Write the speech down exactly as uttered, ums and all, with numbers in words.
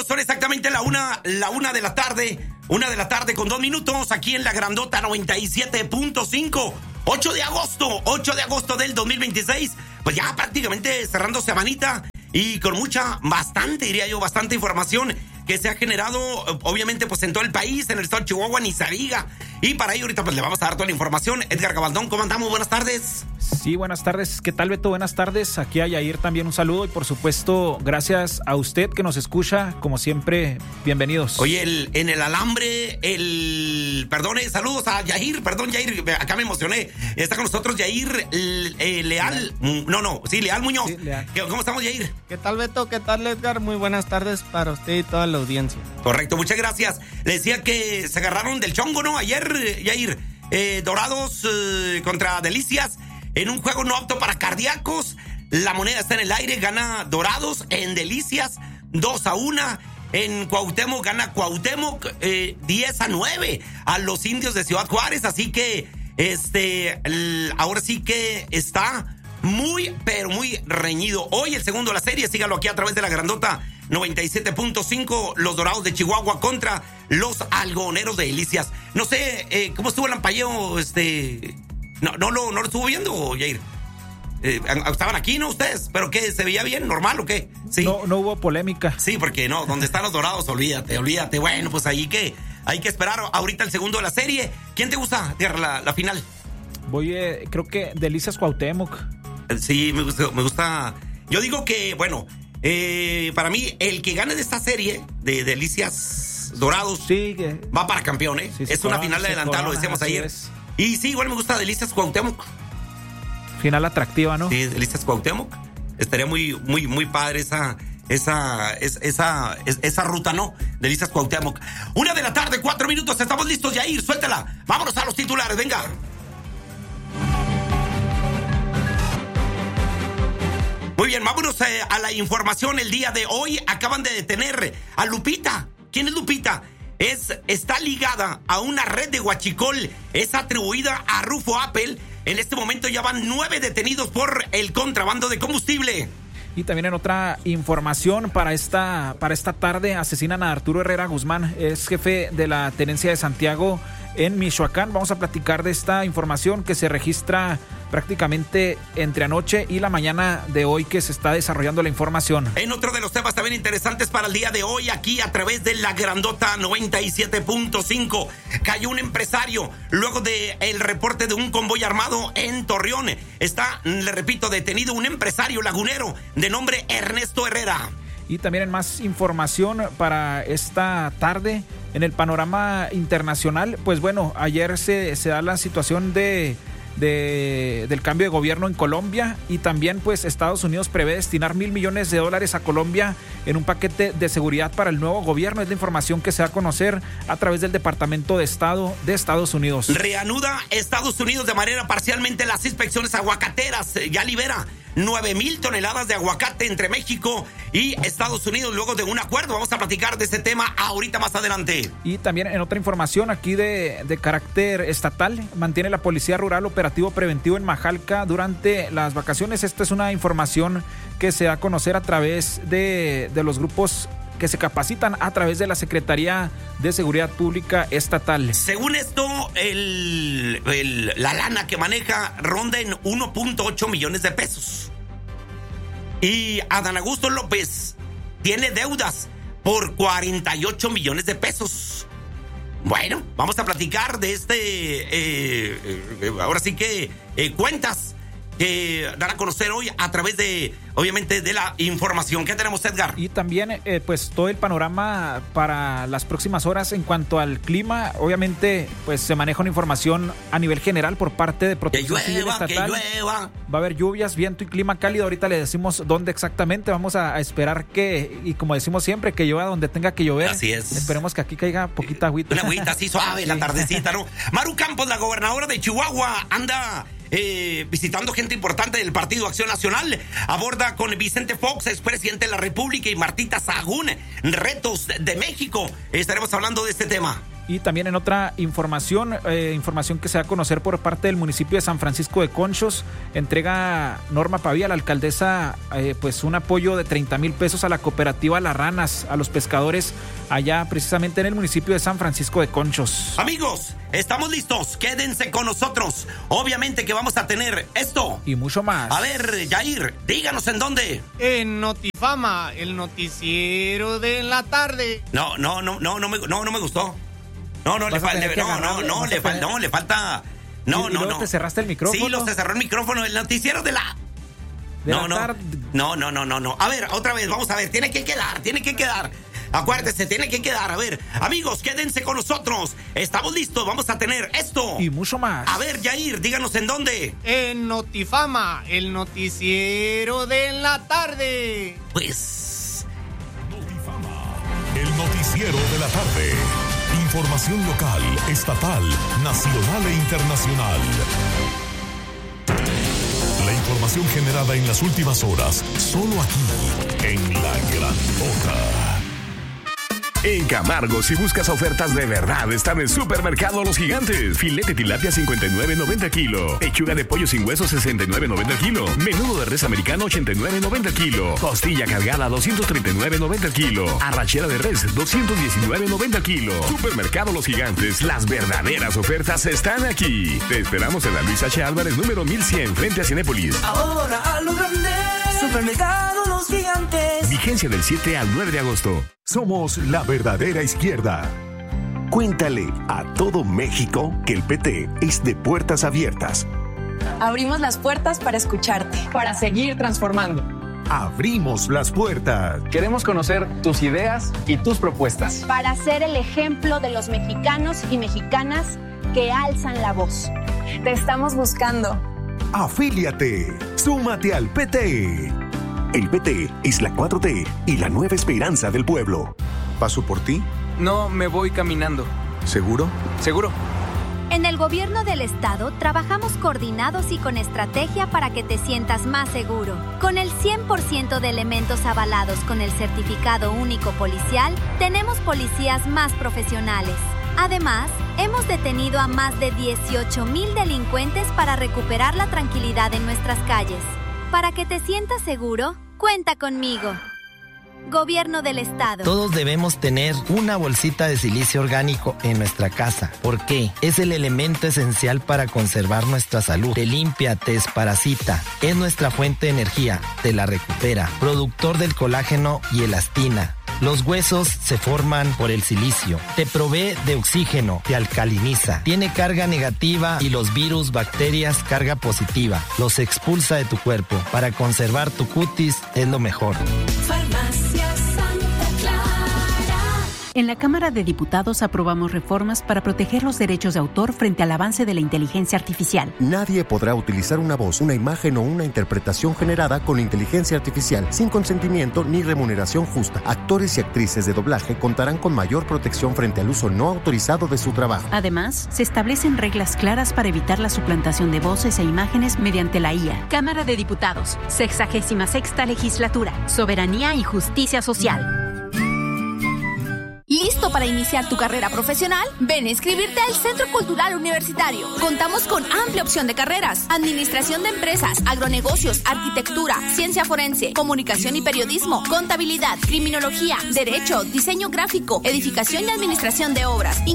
amigos, son exactamente la una, la una de la tarde, una de la tarde con dos minutos, aquí en la Grandota noventa y siete punto cinco, ocho de agosto, ocho de agosto del dos mil veintiséis, pues ya prácticamente cerrando semanita y con mucha, bastante, diría yo, bastante información que se ha generado, obviamente, pues en todo el país, en el estado de Chihuahua, ni se diga. Y para ello ahorita pues le vamos a dar toda la información. Edgar Gabaldón, ¿cómo andamos? Buenas tardes. Sí, buenas tardes. ¿Qué tal, Beto? Buenas tardes. Aquí a Yair también un saludo y por supuesto, gracias a usted que nos escucha. Como siempre, bienvenidos. Oye, el, en el alambre, el... Perdone, saludos a Yair, perdón, Yair, acá me emocioné. Está con nosotros Yair eh, Leal. No, no, sí, Leal Muñoz. Sí, Leal. ¿Cómo estamos, Yair? ¿Qué tal, Beto? ¿Qué tal, Edgar? Muy buenas tardes para usted y toda la audiencia. Correcto, muchas gracias. Le decía que se agarraron del chongo, ¿no? Ayer, Yair, eh, Dorados eh, contra Delicias en un juego no apto para cardíacos. La moneda está en el aire, gana Dorados. En Delicias, dos a uno. En Cuauhtémoc gana Cuauhtémoc eh, diez a nueve a los Indios de Ciudad Juárez. Así que este el, ahora sí que está muy, pero muy reñido. Hoy el segundo de la serie, sígalo aquí a través de la Grandota noventa y siete punto cinco, los Dorados de Chihuahua contra los Algodoneros de Delicias. No sé, eh, ¿cómo estuvo el ampalleo? Este, no, no, lo, no lo estuvo viendo, Jair. Eh, estaban aquí, ¿no? Ustedes, pero ¿qué? ¿Se veía bien? ¿Normal o qué? Sí. No, no hubo polémica. Sí, porque no, donde están los Dorados, olvídate, olvídate. Bueno, pues ahí que hay que esperar ahorita el segundo de la serie. ¿Quién te gusta, la, la final? Voy, eh, creo que Delicias Cuauhtémoc. Sí, me gusta, me gusta. Yo digo que, bueno, eh, para mí, el que gane de esta serie de Delicias Dorados sí, que... va para campeón, ¿eh? Sí, es una corona, final adelantada, lo decíamos ayer. Es. Y sí, igual me gusta Delicias Cuauhtémoc. Final atractiva, ¿no? Sí, Delicias Cuauhtémoc. Estaría muy, muy, muy padre esa, esa, esa, esa, esa ruta, ¿no? Delicias Cuauhtémoc. Una de la tarde, cuatro minutos, estamos listos, Yair, suéltala. Vámonos a los titulares, venga. Muy bien, vámonos eh, a la información el día de hoy. Acaban de detener a Lupita. ¿Quién es Lupita? Es, está ligada a una red de huachicol. Es atribuida a Rufo Apple. En este momento ya van nueve detenidos por el contrabando de combustible. Y también en otra información para esta, para esta tarde asesinan a Arturo Herrera Guzmán. Es jefe de la tenencia de Santiago en Michoacán. Vamos a platicar de esta información que se registra prácticamente entre anoche y la mañana de hoy que se está desarrollando la información. En otro de los temas también interesantes para el día de hoy, aquí a través de la Grandota noventa y siete punto cinco, cayó un empresario luego de el reporte de un convoy armado en Torreón. Está, le repito, detenido un empresario lagunero de nombre Ernesto Herrera. Y también en más información para esta tarde, en el panorama internacional, pues bueno, ayer se, se da la situación de... De, del cambio de gobierno en Colombia y también pues Estados Unidos prevé destinar mil millones de dólares a Colombia en un paquete de seguridad para el nuevo gobierno. Es la información que se va a conocer a través del Departamento de Estado de Estados Unidos. Reanuda Estados Unidos de manera parcialmente las inspecciones aguacateras. Ya libera nueve mil toneladas de aguacate entre México y Estados Unidos luego de un acuerdo. Vamos a platicar de este tema ahorita más adelante. Y también en otra información aquí de, de carácter estatal, mantiene la Policía Rural operativo preventivo en Majalca durante las vacaciones. Esta es una información que se da a conocer a través de, de los grupos que se capacitan a través de la Secretaría de Seguridad Pública Estatal. Según esto, el, el, la lana que maneja ronda en uno punto ocho millones de pesos. Y Adán Augusto López tiene deudas por cuarenta y ocho millones de pesos. Bueno, vamos a platicar de este, eh, eh, ahora sí que eh, cuentas que dar a conocer hoy a través de, obviamente, de la información que tenemos, Edgar. Y también, eh, pues, todo el panorama para las próximas horas en cuanto al clima. Obviamente, pues, se maneja una información a nivel general por parte de Protección Civil Estatal. Que llueva. Va a haber lluvias, viento y clima cálido. Ahorita le decimos dónde exactamente. Vamos a, a esperar que, y como decimos siempre, que llueva donde tenga que llover. Así es. Esperemos que aquí caiga poquita agüita. Una agüita así suave, sí. La tardecita, ¿no? Maru Campos, la gobernadora de Chihuahua, anda... Eh, visitando gente importante del Partido Acción Nacional. Aborda con Vicente Fox, expresidente de la República, y Martita Sahagún, retos de México. Estaremos hablando de este tema. Y también en otra información, eh, información que se da a conocer por parte del municipio de San Francisco de Conchos, entrega Norma Pavía, la alcaldesa, eh, pues un apoyo de treinta mil pesos a la cooperativa Las Ranas, a los pescadores allá precisamente en el municipio de San Francisco de Conchos. Amigos, estamos listos, quédense con nosotros. Obviamente que vamos a tener esto y mucho más. A ver, Yair, díganos en dónde. En Notifama, el noticiero de la tarde. No, no, no, no, no me, no, no me gustó. No, no, le falta, no, no, no, le falta, no, le falta, no, ¿Y, no, y no. ¿Te cerraste el micrófono? Sí, lo se cerró el micrófono, el noticiero de la... De no, la no, tarde. no, no, no, no, no. A ver, otra vez, vamos a ver, tiene que quedar, tiene que quedar. Acuérdese, tiene que quedar. A ver, amigos, quédense con nosotros. Estamos listos, vamos a tener esto. Y mucho más. A ver, Yair, díganos en dónde. En Notifama, el noticiero de la tarde. Pues... Notifama, el noticiero de la tarde. Información local, estatal, nacional e internacional. La información generada en las últimas horas, solo aquí, en La Grandota. En Camargo, si buscas ofertas de verdad, están en Supermercado Los Gigantes. Filete tilapia cincuenta y nueve noventa kilo. Pechuga de pollo sin hueso sesenta y nueve noventa kilo. Menudo de res americano ochenta y nueve noventa kilo. Costilla cargada doscientos treinta y nueve noventa kilo. Arrachera de res doscientos diecinueve noventa kilo. Supermercado Los Gigantes, las verdaderas ofertas están aquí. Te esperamos en la Luis H. Álvarez número mil cien frente a Cinépolis. Ahora a lo grande, Supermercado Los Gigantes. Vigencia del siete al nueve de agosto. Somos la verdadera izquierda. Cuéntale a todo México que el P T es de puertas abiertas. Abrimos las puertas para escucharte, para seguir transformando. Abrimos las puertas. Queremos conocer tus ideas y tus propuestas. Para ser el ejemplo de los mexicanos y mexicanas que alzan la voz. Te estamos buscando. Afíliate. Súmate al P T. El P T es la cuatro T y la nueva esperanza del pueblo. ¿Paso por ti? No, me voy caminando. ¿Seguro? Seguro. En el gobierno del estado trabajamos coordinados y con estrategia para que te sientas más seguro. Con el cien por ciento de elementos avalados con el certificado único policial, tenemos policías más profesionales. Además, hemos detenido a más de dieciocho mil delincuentes para recuperar la tranquilidad en nuestras calles. Para que te sientas seguro, cuenta conmigo. Gobierno del Estado. Todos debemos tener una bolsita de silicio orgánico en nuestra casa. ¿Por qué? Es el elemento esencial para conservar nuestra salud. Te limpia, te desparasita. Es nuestra fuente de energía. Te la recupera. Productor del colágeno y elastina. Los huesos se forman por el silicio. Te provee de oxígeno, te alcaliniza. Tiene carga negativa y los virus, bacterias, carga positiva. Los expulsa de tu cuerpo. Para conservar tu cutis es lo mejor. Farmacia Santa Clara. En la Cámara de Diputados aprobamos reformas para proteger los derechos de autor frente al avance de la inteligencia artificial. Nadie podrá utilizar una voz, una imagen o una interpretación generada con inteligencia artificial sin consentimiento ni remuneración justa. Actores y actrices de doblaje contarán con mayor protección frente al uso no autorizado de su trabajo. Además, se establecen reglas claras para evitar la suplantación de voces e imágenes mediante la I A. Cámara de Diputados, sexagésima sexta legislatura, soberanía y justicia social. ¿Listo para iniciar tu carrera profesional? Ven a inscribirte al Centro Cultural Universitario. Contamos con amplia opción de carreras: administración de empresas, agronegocios, arquitectura, ciencia forense, comunicación y periodismo, contabilidad, criminología, derecho, diseño gráfico, edificación y administración de obras.